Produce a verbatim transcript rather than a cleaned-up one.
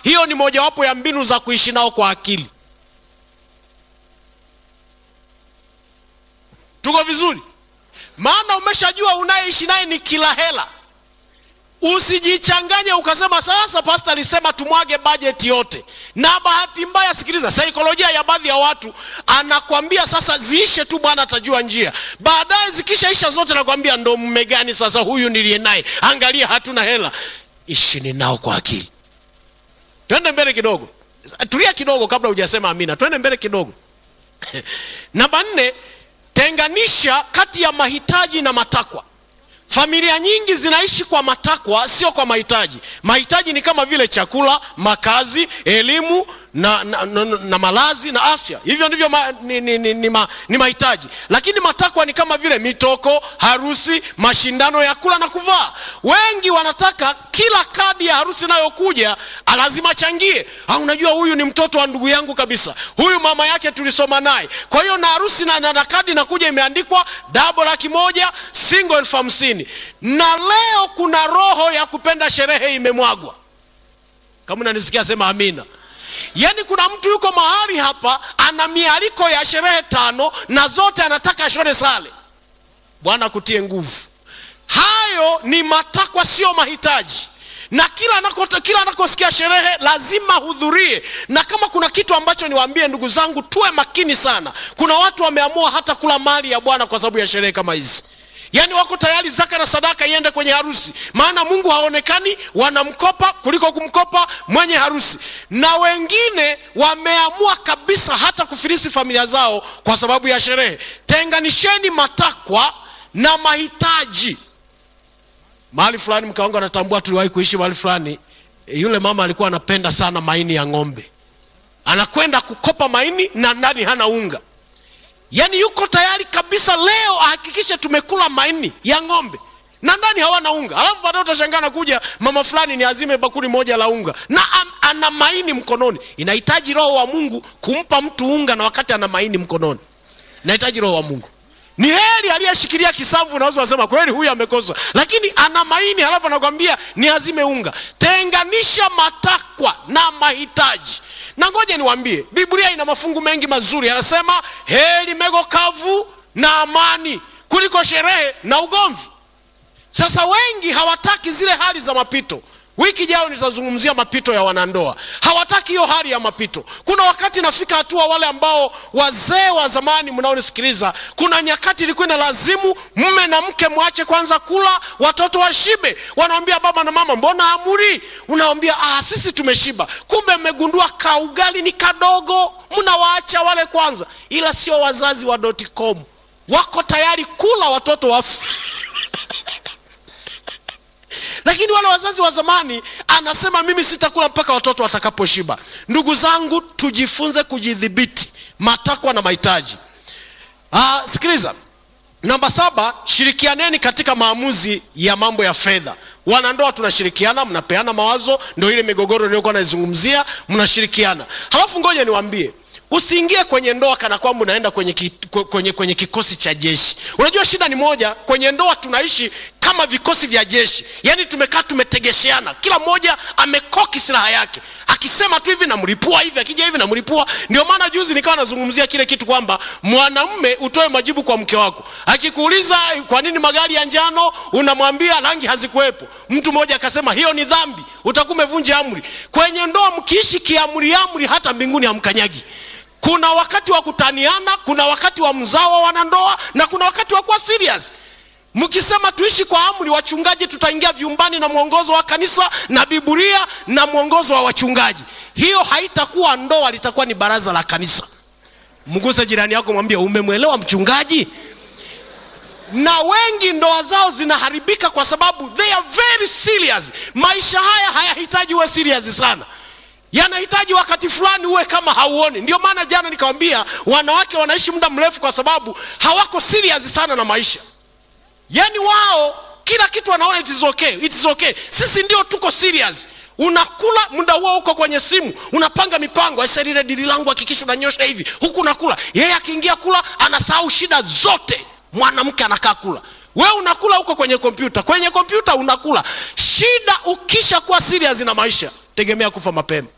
Hiyo ni mojawapo ya mbinu za kuishi nao kwa akili. Tuko vizuri? Maana umeshajua unayeishi naye ni kila hela. Usijichanganye ukasema sasa pastor alisema tumwage budget yote. Na bahati mbaya, sikiliza, saikolojia ya baadhi ya watu anakuambia sasa ziishe tu, Bwana atajua njia. Baadaye zikishaisha zote anakuambia ndo mume gani sasa huyu niliye naye, angalia hatuna hela. Ishi ni nao kwa akili. Twende mbele kidogo. Tulia kidogo kabla hujasema amina. Twende mbele kidogo. Namba nne, tenganisha kati ya mahitaji na matakwa. Familia nyingi zinaishi kwa matakwa, sio kwa mahitaji. Mahitaji ni kama vile chakula, makazi, elimu na, na, na, na malazi na afya. Hivyo ndivyo ma, ni, ni, ni, ni, ma, ni mahitaji. Lakini matakwa ni kama vile mitoko, harusi, mashindano ya kula na kuvaa. Wengi wanataka kila kadi ya harusi nayo kuja lazima changie. Ha, unajua huyu ni mtoto wa ndugu yangu kabisa, huyu mama yake tulisoma naye, kwa hiyo na harusi na, na, na kadi na kuja imeandikwa double laki moja, single elfu hamsini. Na leo kuna roho ya kupenda sherehe imemwagwa. Kama unanisikia sema amina. Yaani kuna mtu yuko mahali hapa ana mialiko ya sherehe tano na zote anataka shone sale. Bwana kutie nguvu. Hayo ni matakwa, sio mahitaji. Na kila anako kila anakosikia sherehe lazima hudhurie. Na kama kuna kitu ambacho niwaambie ndugu zangu, tuwe makini sana. Kuna watu wameamua hata kula mali ya Bwana kwa sababu ya sherehe kama hizi. Yaani wako tayari zaka na sadaka iende kwenye harusi, maana Mungu haonekani, wanamkopa kuliko kumkopa mwenye harusi. Na wengine wameamua kabisa hata kufilisi familia zao kwa sababu ya sherehe. Tenganisheni matakwa na mahitaji. Mahali fulani mke wangu anatambua, tuliwahi kuishi mahali fulani, yule mama alikuwa anapenda sana maini ya ng'ombe. Anakwenda kukopa maini na ndani hana unga. Yaani yuko tayari kabisa leo ahakikishe tumekula maini ya ng'ombe na ndani hawana unga. Alafu baadaye utashangaa na kuja mama fulani ni azime bakuli moja la unga na am, ana maini mkononi. Inahitaji roho wa Mungu kumpa mtu unga na wakati ana maini mkononi. Inahitaji roho wa Mungu. Ni heri aliyeshikilia kisavu, unaweza kusema kweli huyu amekosa, lakini ana maini alafu anakuambia ni azime unga. Tenganisha matakwa na mahitaji. Na ngoja niwaambie, Biblia ina mafungu mengi mazuri. Anasema heri mego kavu na amani kuliko sherehe na ugomvi. Sasa wengi hawataki zile hali za mapito. Wiki jao nitazungumzia mapito ya wanandoa. Hawataki hiyo hali ya mapito. Kuna wakati nafika hatua, wale ambao wazee wa zamani mnaonisikiliza, kuna nyakati ilikuwa na lazimu mume na mke muache kwanza kula, watoto washibe. Wanaambia baba na mama, mbona amuri? Unaambia ah sisi tumeshiba. Kumbe mmegundua ka ugali ni kadogo, mnawaacha wale kwanza. Ila sio wazazi wa .com. Wako tayari kula watoto wafu. Lakini wale wazazi wa zamani anasema mimi sitakula mpaka watoto watakaposhiba. Ndugu zangu, tujifunze kujidhibiti matakwa na mahitaji. Ah, sikiliza. Namba saba, shirikianeni katika maamuzi ya mambo ya fedha. Wanandoa tunashirikiana, mnapeana mawazo, ndio ile migogoro niliyokuwa naizungumzia, mnashirikiana. Halafu ngoja niwaambie, usiingie kwenye ndoa kana kwamba unaenda kwenye, ki, kwenye kwenye kikosi cha jeshi. Unajua shida ni moja, kwenye ndoa tunaishi kama vikosi vya jeshi. Yaani tumekaa tumetegesheana, kila mmoja amekoki silaha yake. Akisema tu hivi na mlipua hivi, akija hivi na mlipua. Ndio maana juzi nikawa nazungumzia kile kitu kwamba mwanamume utoe majibu kwa mke wako. Akikuuliza kwa nini magari ya njano, unamwambia rangi hazikuwepo. Mtu mmoja akasema hiyo ni dhambi, utakuwa umevunja amri. Kwenye ndoa mkiishi kiamri amri, hata mbinguni hamkanyagi. Kuna wakati wa kutaniana, kuna wakati wa mzao wa wanandoa, na kuna wakati wa kuwa serious. Mkisema tuishi kwa amri, wachungaji tutaingia vyumbani na mwongozo wa kanisa na Biblia na mwongozo wa wachungaji. Hiyo haitakuwa ndoa, litakuwa ni baraza la kanisa. Mguse jirani yako mwambie umemwelewa mchungaji? Na wengi ndoa zao zinaharibika kwa sababu they are very serious. Maisha haya hayahitaji uwe serious sana. Yanahitaji wakati fulani uwe kama hauoni. Ndio maana jana nikamwambia wanawake wanaishi muda mrefu kwa sababu hawako serious sana na maisha. Yaani wao kila kitu wanaona it is okay, it is okay. Sisi ndio tuko serious. Unakula muda huo uko kwenye simu, unapanga mipango, aisa lile dili langu hakikisha unanyosha hivi. Huku unakula. Yeye akiingia kula anasahau shida zote. Mwanamke anakaa kula. Wewe unakula huko kwenye kompyuta. Kwenye kompyuta unakula. Shida ukisha kuwa serious na maisha, tegemea kufa mapema.